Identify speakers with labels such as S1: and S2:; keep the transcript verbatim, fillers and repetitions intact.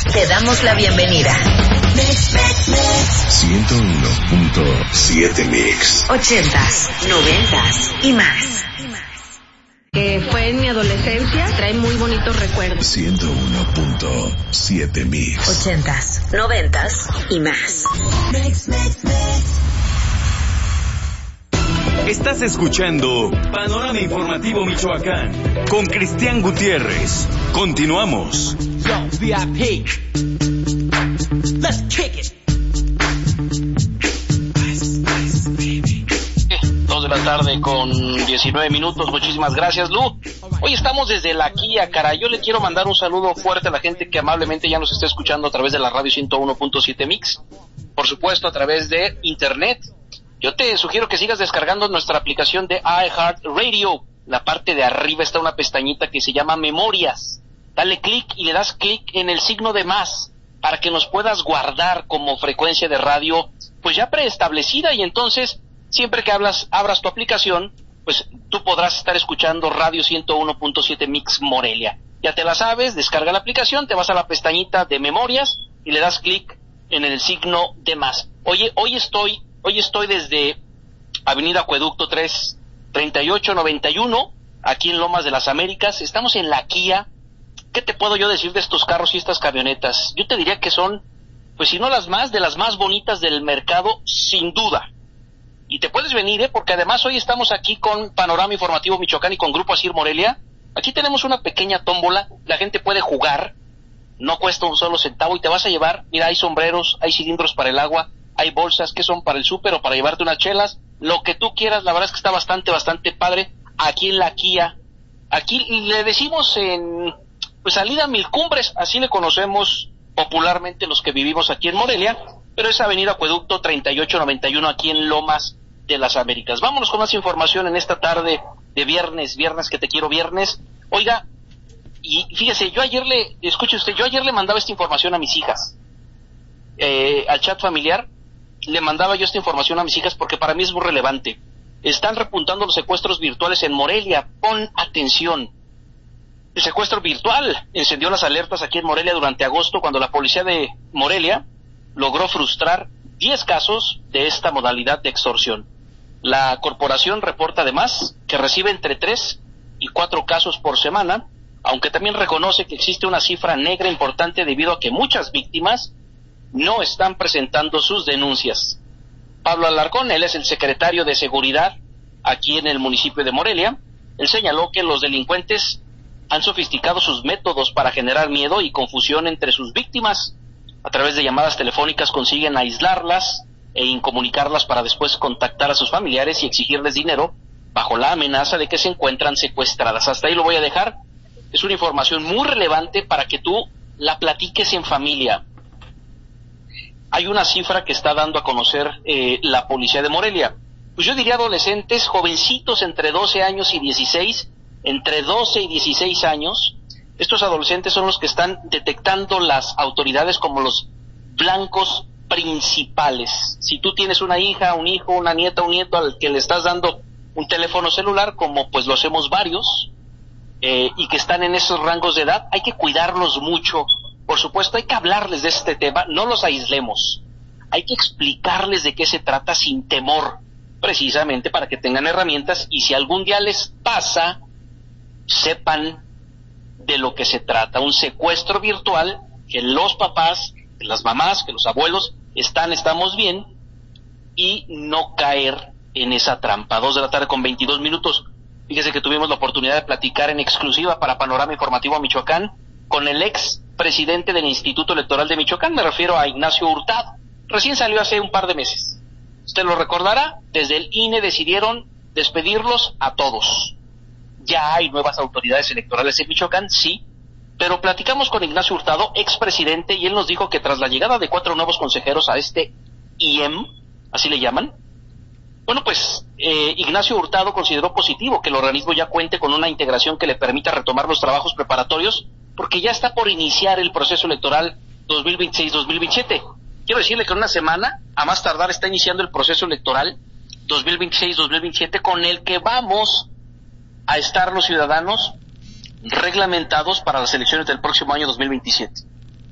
S1: Te damos la bienvenida.
S2: ciento uno punto siete Mix.
S1: Ochentas, noventas y más.
S3: Que fue en mi adolescencia, trae muy bonitos recuerdos.
S2: ciento uno punto siete Mix.
S1: Ochentas, noventas y más.
S4: Estás escuchando Panorama Informativo Michoacán con Cristian Gutiérrez. Continuamos.
S5: Yo, V I P. Let's kick it.
S6: Dos de la tarde con diecinueve minutos. Muchísimas gracias, Lu. Hoy estamos desde la Kia, cara. Yo le quiero mandar un saludo fuerte a la gente que amablemente ya nos está escuchando a través de la radio ciento uno punto siete Mix. Por supuesto, a través de internet. Yo te sugiero que sigas descargando nuestra aplicación de iHeartRadio. La parte de arriba está una pestañita que se llama Memorias. Dale clic y le das clic en el signo de más para que nos puedas guardar como frecuencia de radio pues ya preestablecida, y entonces siempre que hablas, abras tu aplicación, pues tú podrás estar escuchando Radio ciento uno punto siete Mix Morelia. Ya te la sabes, descarga la aplicación, te vas a la pestañita de Memorias y le das clic en el signo de más. Oye, hoy estoy, hoy estoy desde Avenida Acueducto tres, treinta y ocho noventa y uno, aquí en Lomas de las Américas. Estamos en la Kia. ¿Qué te puedo yo decir de estos carros y estas camionetas? Yo te diría que son, pues si no las más, de las más bonitas del mercado, sin duda. Y te puedes venir, ¿eh? Porque además hoy estamos aquí con Panorama Informativo Michoacán y con Grupo Asir Morelia. Aquí tenemos una pequeña tómbola, la gente puede jugar, no cuesta un solo centavo y te vas a llevar, mira, hay sombreros, hay cilindros para el agua, hay bolsas que son para el súper o para llevarte unas chelas, lo que tú quieras. La verdad es que está bastante, bastante padre aquí en la Kia. Aquí le decimos en, pues, Salida Mil Cumbres, así le conocemos popularmente los que vivimos aquí en Morelia, pero es Avenida Acueducto treinta y ocho noventa y uno aquí en Lomas de las Américas. Vámonos con más información en esta tarde de viernes, viernes que te quiero viernes. Oiga, y fíjese, yo ayer le, escuche usted, yo ayer le mandaba esta información a mis hijas, eh, al chat familiar, le mandaba yo esta información a mis hijas porque para mí es muy relevante. Están repuntando los secuestros virtuales en Morelia, pon atención. El secuestro virtual encendió las alertas aquí en Morelia durante agosto, cuando la policía de Morelia logró frustrar diez casos de esta modalidad de extorsión. La corporación reporta además que recibe entre tres y cuatro casos por semana, aunque también reconoce que existe una cifra negra importante debido a que muchas víctimas no están presentando sus denuncias. Pablo Alarcón, él es el secretario de Seguridad aquí en el municipio de Morelia. Él señaló que los delincuentes han sofisticado sus métodos para generar miedo y confusión entre sus víctimas. A través de llamadas telefónicas consiguen aislarlas e incomunicarlas para después contactar a sus familiares y exigirles dinero bajo la amenaza de que se encuentran secuestradas. Hasta ahí lo voy a dejar. Es una información muy relevante para que tú la platiques en familia. Hay una cifra que está dando a conocer eh, la policía de Morelia. Pues yo diría adolescentes, jovencitos entre doce años y dieciséis, entre doce y dieciséis años. Estos adolescentes son los que están detectando las autoridades como los blancos principales. Si tú tienes una hija, un hijo, una nieta, un nieto al que le estás dando un teléfono celular, como pues lo hacemos varios, eh, y que están en esos rangos de edad, hay que cuidarlos mucho. Por supuesto, hay que hablarles de este tema, no los aislemos. Hay que explicarles de qué se trata sin temor, precisamente para que tengan herramientas y si algún día les pasa, sepan de lo que se trata. Un secuestro virtual, que los papás, que las mamás, que los abuelos están, estamos bien, y no caer en esa trampa. Dos de la tarde con veintidós minutos. Fíjese que tuvimos la oportunidad de platicar en exclusiva para Panorama Informativo a Michoacán con el ex presidente del Instituto Electoral de Michoacán, me refiero a Ignacio Hurtado. Recién salió hace un par de meses. Usted lo recordará, desde el I N E decidieron despedirlos a todos. Ya hay nuevas autoridades electorales en Michoacán, sí, pero platicamos con Ignacio Hurtado, expresidente, y él nos dijo que tras la llegada de cuatro nuevos consejeros a este I E M, así le llaman, bueno, pues eh, Ignacio Hurtado consideró positivo que el organismo ya cuente con una integración que le permita retomar los trabajos preparatorios, porque ya está por iniciar el proceso electoral dos mil veintiséis dos mil veintisiete. Quiero decirle que en una semana, a más tardar, está iniciando el proceso electoral dos mil veintiséis dos mil veintisiete, con el que vamos a estar los ciudadanos reglamentados para las elecciones del próximo año dos mil veintisiete.